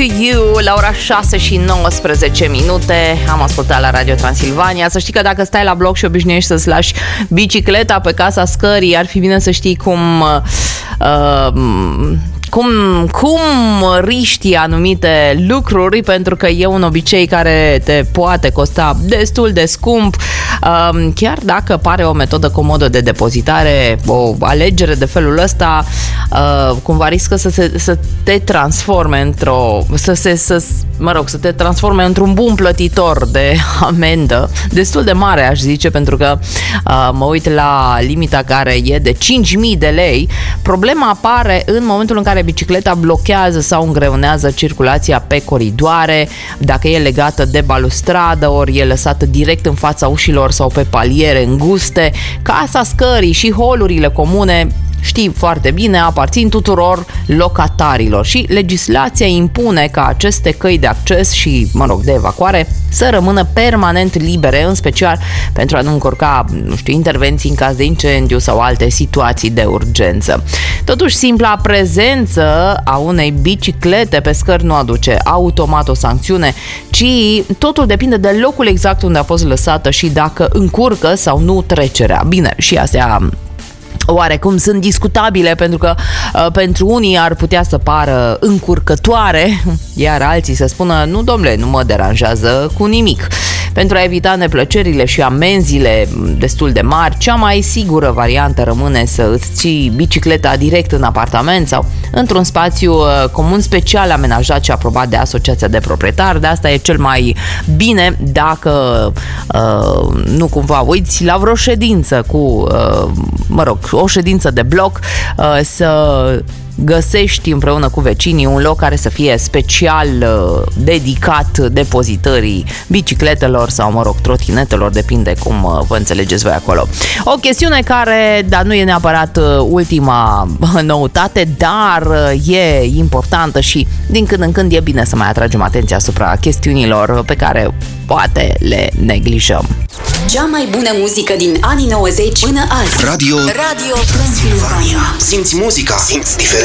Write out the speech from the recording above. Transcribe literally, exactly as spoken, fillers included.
to You la ora șase și nouăsprezece minute. Am ascultat la Radio Transilvania. Să știi că dacă stai la bloc și obișnuiești să-ți lași bicicleta pe casa scării, ar fi bine să știi cum uh, cum, cum riști anumite lucruri, pentru că e un obicei care te poate costa destul de scump. Uh, chiar dacă pare o metodă comodă de depozitare, o alegere de felul ăsta uh, cumva riscă să, se, să te transforme într-o să se, să, mă rog, să te transforme într-un bun plătitor de amendă destul de mare, aș zice, pentru că uh, mă uit la limita care e de cinci mii de lei. Problema apare în momentul în care bicicleta blochează sau îngreunează circulația pe coridoare, dacă e legată de balustradă, ori e lăsată direct în fața ușilor sau pe paliere înguste. Casa scării și holurile comune, știi foarte bine, aparțin tuturor locatarilor și legislația impune ca aceste căi de acces și, mă rog, de evacuare să rămână permanent libere, în special pentru a nu încurca, nu știu, intervenții în caz de incendiu sau alte situații de urgență. Totuși, simpla prezență a unei biciclete pe scări nu aduce automat o sancțiune, ci totul depinde de locul exact unde a fost lăsată și dacă încurcă sau nu trecerea. Bine, și astea oarecum sunt discutabile, pentru că uh, pentru unii ar putea să pară încurcătoare, iar alții să spună, nu domnule, nu mă deranjează cu nimic. Pentru a evita neplăcerile și amenziile destul de mari, cea mai sigură variantă rămâne să îți ții bicicleta direct în apartament sau într-un spațiu uh, comun special amenajat și aprobat de asociația de proprietari. De asta e cel mai bine dacă uh, nu cumva uiți la vreo ședință cu, uh, mă rog, o ședință de bloc, uh, să găsești împreună cu vecinii un loc care să fie special uh, dedicat depozitării bicicletelor sau, mă rog, trotinetelor, depinde cum uh, vă înțelegeți voi acolo. O chestiune care, dar nu e neapărat uh, ultima noutate, dar uh, e importantă și din când în când e bine să mai atragem atenția asupra chestiunilor pe care poate le neglijăm. Cea mai bună muzică din anii nouăzeci până azi. Radio Radio Transilvania. Simți muzica, simți diferența.